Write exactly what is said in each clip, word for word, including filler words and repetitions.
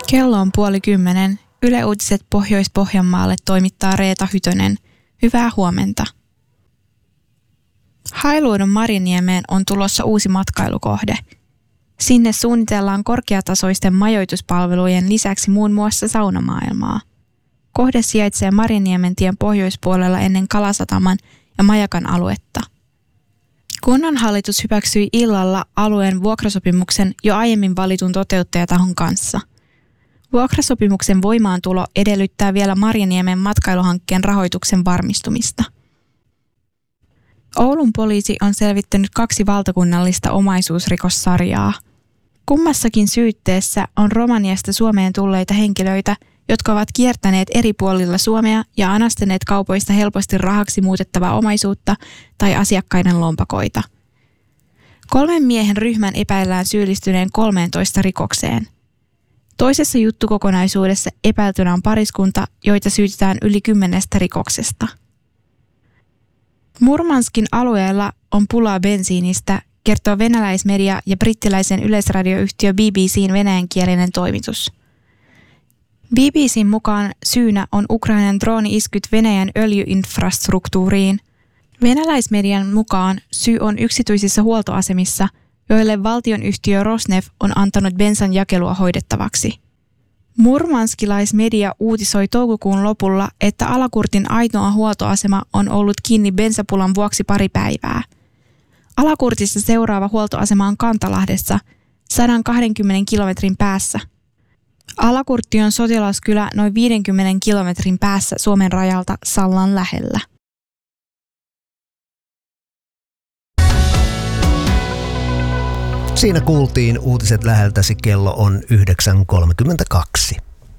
Kello on puoli kymmenen. Yle Uutiset Pohjois-Pohjanmaalle toimittaa Reeta Hytönen. Hyvää huomenta. Hailuodon Marjaniemeen on tulossa uusi matkailukohde. Sinne suunnitellaan korkeatasoisten majoituspalvelujen lisäksi muun muassa saunamaailmaa. Kohde sijaitsee Marjaniementien pohjoispuolella ennen Kalasataman ja Majakan aluetta. Kunnanhallitus hyväksyi illalla alueen vuokrasopimuksen jo aiemmin valitun toteuttajatahon kanssa. Vuokrasopimuksen voimaantulo edellyttää vielä Marjaniemen matkailuhankkeen rahoituksen varmistumista. Oulun poliisi on selvittänyt kaksi valtakunnallista omaisuusrikossarjaa. Kummassakin syytteessä on Romaniasta Suomeen tulleita henkilöitä, jotka ovat kiertäneet eri puolilla Suomea ja anastaneet kaupoista helposti rahaksi muutettavaa omaisuutta tai asiakkaiden lompakoita. Kolmen miehen ryhmän epäillään syyllistyneen kolmeentoista rikokseen. Toisessa juttukokonaisuudessa epäiltynä on pariskunta, joita syytetään yli kymmenestä rikoksesta. Murmanskin alueella on pulaa bensiinistä, kertoo venäläismedia ja brittiläisen yleisradioyhtiö B B C:n venäjänkielinen toimitus. B B C:n mukaan syynä on Ukrainan drooni-iskyt Venäjän öljyinfrastruktuuriin. Venäläismedian mukaan syy on yksityisissä huoltoasemissa, joille valtionyhtiö Rosneft on antanut bensan jakelua hoidettavaksi. Murmanskilaismedia uutisoi toukokuun lopulla, että Alakurtin ainoa huoltoasema on ollut kiinni bensapulan vuoksi pari päivää. Alakurtissa seuraava huoltoasema on Kantalahdessa, sata kaksikymmentä kilometrin päässä. Alakurtti on sotilaskylä noin viidenkymmenen kilometrin päässä Suomen rajalta Sallan lähellä. Siinä kuultiin uutiset läheltäsi, kello on yhdeksän kolmekymmentäkaksi.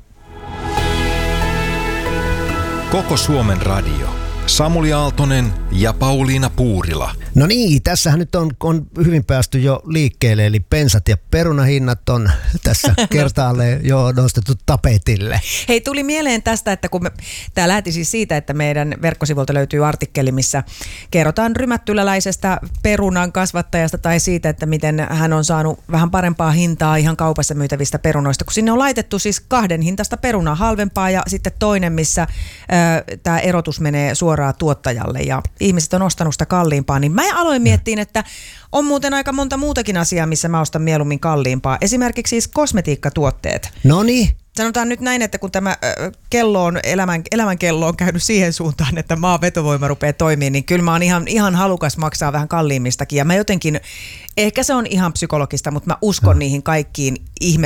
Koko Suomen radio. Samuli Aaltonen ja Pauliina Puurila. No niin, tässähän nyt on, on hyvin päästy jo liikkeelle, eli bensat ja perunahinnat on tässä kertaalle jo nostettu tapetille. Hei, tuli mieleen tästä, että kun tämä lähti siis siitä, että meidän verkkosivulta löytyy artikkeli, missä kerrotaan rymättyläläisestä perunan kasvattajasta tai siitä, että miten hän on saanut vähän parempaa hintaa ihan kaupassa myytävistä perunoista, kun sinne on laitettu siis kahden hintaista perunaa, halvempaa ja sitten toinen, missä tämä erotus menee suoraan tuottajalle ja ihmiset on ostanut sitä kalliimpaa, niin mä aloin miettiä, että on muuten aika monta muutakin asiaa, missä mä ostan mieluummin kalliimpaa. Esimerkiksi siis kosmetiikkatuotteet. No niin. Sanotaan nyt näin, että kun tämä äh, kello on, elämän, elämän kello on käynyt siihen suuntaan, että maan vetovoima rupeaa toimimaan, niin kyllä mä oon ihan, ihan halukas maksaa vähän kalliimmistakin. Ja mä jotenkin, ehkä se on ihan psykologista, mutta mä uskon no. niihin kaikkiin ihme